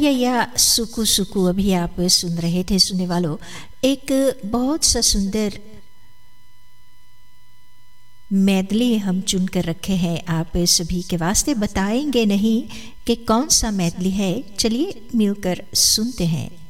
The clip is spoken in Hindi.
या सुकु सुकु अभी आप सुन रहे थे सुनने वालों, एक बहुत सा सुंदर मेदली हम चुन कर रखे हैं आप सभी के वास्ते। बताएंगे नहीं कि कौन सा मेदली है, चलिए मिलकर सुनते हैं।